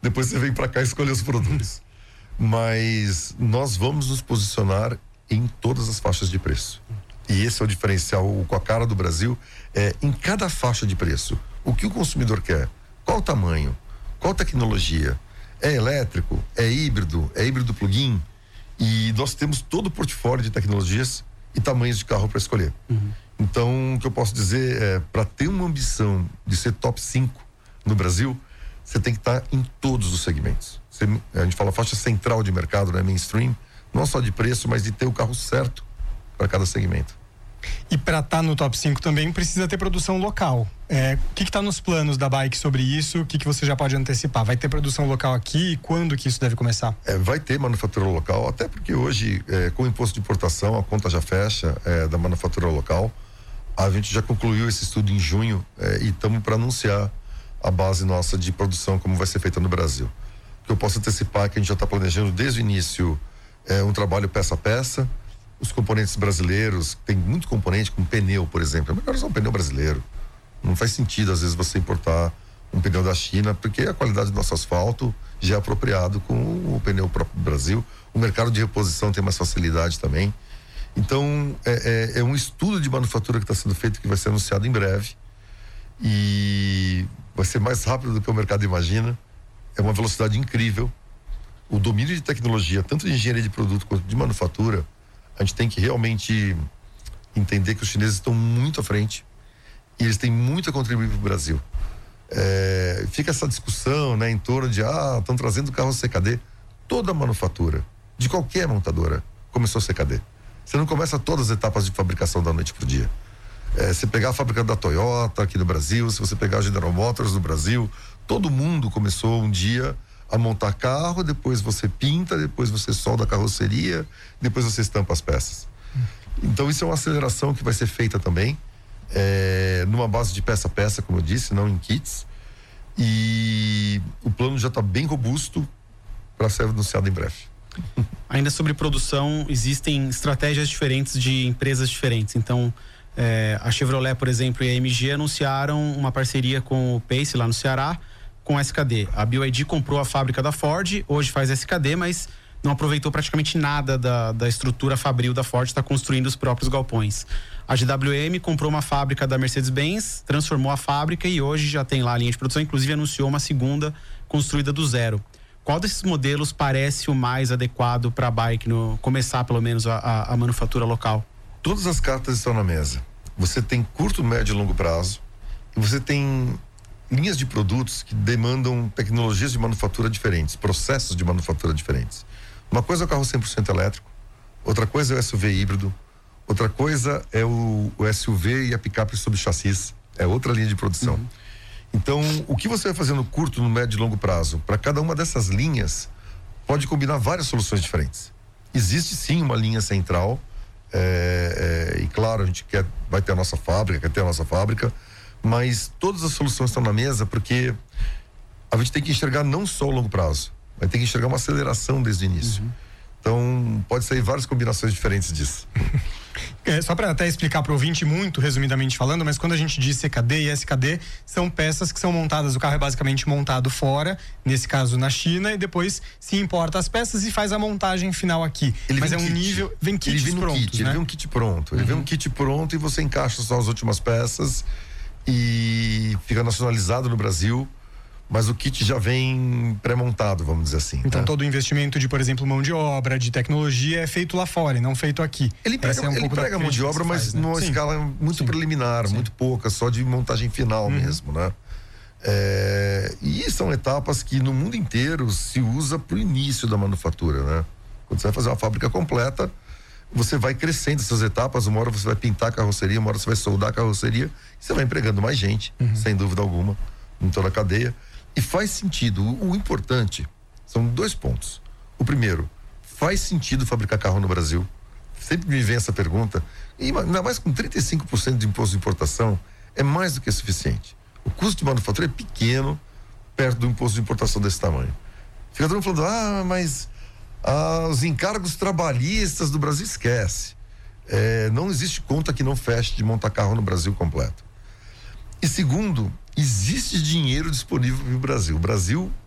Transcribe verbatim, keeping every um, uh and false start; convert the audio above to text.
depois você vem para cá escolher os produtos. Mas nós vamos nos posicionar em todas as faixas de preço. E esse é o diferencial com a cara do Brasil, é em cada faixa de preço. O que o consumidor quer? Qual o tamanho? Qual tecnologia? É elétrico? É híbrido? É híbrido plug-in? E nós temos todo o portfólio de tecnologias e tamanhos de carro para escolher. Uhum. Então, o que eu posso dizer é, para ter uma ambição de ser top cinco no Brasil, você tem que estar em todos os segmentos. Você, a gente fala faixa central de mercado, né? Mainstream, não só de preço, mas de ter o carro certo para cada segmento. E para estar tá no top cinco também precisa ter produção local. É, o que está nos planos da Bike sobre isso? O que, que você já pode antecipar? Vai ter produção local aqui? E quando que isso deve começar? É, vai ter manufatura local, até porque hoje, é, com o imposto de importação, a conta já fecha é, da manufatura local. A gente já concluiu esse estudo em junho é, e estamos para anunciar a base nossa de produção, como vai ser feita no Brasil. O que eu posso antecipar é que a gente já está planejando desde o início é, um trabalho peça a peça. Os componentes brasileiros, tem muito componente com pneu, por exemplo. É melhor usar um pneu brasileiro. Não faz sentido, às vezes, você importar um pneu da China, porque a qualidade do nosso asfalto já é apropriado com o pneu próprio do Brasil. O mercado de reposição tem mais facilidade também. Então, é, é, é um estudo de manufatura que está sendo feito, que vai ser anunciado em breve. E vai ser mais rápido do que o mercado imagina. É uma velocidade incrível. O domínio de tecnologia, tanto de engenharia de produto quanto de manufatura, a gente tem que realmente entender que os chineses estão muito à frente e eles têm muito a contribuir para o Brasil. É, fica essa discussão, né, em torno de, ah, estão trazendo carro C K D. Toda a manufatura, de qualquer montadora, começou C K D. Você não começa todas as etapas de fabricação da noite pro dia. É, se pegar a fábrica da Toyota aqui no Brasil, se você pegar a General Motors no Brasil, todo mundo começou um dia a montar carro, depois você pinta, depois você solda a carroceria, depois você estampa as peças. Então isso é uma aceleração que vai ser feita também, é, numa base de peça a peça, como eu disse, não em kits. E o plano já está bem robusto para ser anunciado em breve. Ainda sobre produção, existem estratégias diferentes de empresas diferentes. Então, é, a Chevrolet, por exemplo, e a M G anunciaram uma parceria com o Pace lá no Ceará, com S K D. A B Y D comprou a fábrica da Ford, hoje faz S K D, mas não aproveitou praticamente nada da, da estrutura fabril da Ford, está construindo os próprios galpões. A G W M comprou uma fábrica da Mercedes-Benz, transformou a fábrica e hoje já tem lá a linha de produção, inclusive anunciou uma segunda construída do zero. Qual desses modelos parece o mais adequado para a Bike, no, começar pelo menos a, a, a manufatura local? Todas as cartas estão na mesa. Você tem curto, médio e longo prazo e você tem linhas de produtos que demandam tecnologias de manufatura diferentes, processos de manufatura diferentes. Uma coisa é o carro cem por cento elétrico, outra coisa é o S U V híbrido, outra coisa é o, o S U V e a picape sob chassis, é outra linha de produção. Uhum. Então, o que você vai fazer no curto, no médio e longo prazo, para cada uma dessas linhas, pode combinar várias soluções diferentes. Existe sim uma linha central, é, é, e claro, a gente quer, vai ter a nossa fábrica, quer ter a nossa fábrica, mas todas as soluções estão na mesa porque a gente tem que enxergar não só o longo prazo, mas tem que enxergar uma aceleração desde o início. Uhum. Então, pode sair várias combinações diferentes disso. É, só para até explicar para o ouvinte, muito resumidamente falando, mas quando a gente diz C K D e S K D, são peças que são montadas, o carro é basicamente montado fora, nesse caso na China, e depois se importa as peças e faz a montagem final aqui. Ele mas é um kit. nível, vem kits ele vem prontos, kit, né? Ele vem um kit pronto, ele uhum. vem um kit pronto e você encaixa só as últimas peças e fica nacionalizado no Brasil, mas o kit já vem pré-montado, vamos dizer assim. Então, né? todo o investimento de, por exemplo, mão de obra, de tecnologia é feito lá fora e não feito aqui. Ele prega, é um ele prega mão de obra, mas faz, né? numa Sim. escala muito Sim. preliminar, Sim. muito pouca, só de montagem final uhum. mesmo, né? É, e são etapas que no mundo inteiro se usa pro início da manufatura, né? Quando você vai fazer uma fábrica completa, você vai crescendo essas etapas, uma hora você vai pintar a carroceria, uma hora você vai soldar a carroceria, e você vai empregando mais gente, uhum. sem dúvida alguma, em toda a cadeia. E faz sentido, o, o importante são dois pontos. O primeiro, faz sentido fabricar carro no Brasil? Sempre me vem essa pergunta, e ainda mais com trinta e cinco por cento de imposto de importação, é mais do que suficiente. O custo de manufatura é pequeno, perto do imposto de importação desse tamanho. Fica todo mundo falando, ah, mas ah, os encargos trabalhistas do Brasil, esquece. É, não existe conta que não feche de montar carro no Brasil completo. E segundo, existe dinheiro disponível para o Brasil. O Brasil